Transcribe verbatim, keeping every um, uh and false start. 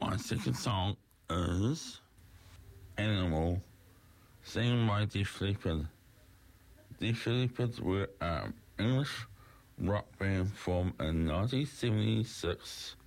My second song is Animal, sung by Def Leppard. Def Leppard were an English rock band formed in nineteen seventy-six